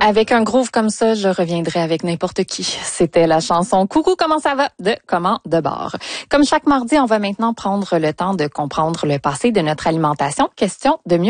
Avec un groove comme ça, je reviendrai avec n'importe qui. C'était la chanson Coucou, comment ça va de Comment de bord. Comme chaque mardi, on va maintenant prendre le temps de comprendre le passé de notre alimentation. Question de mieux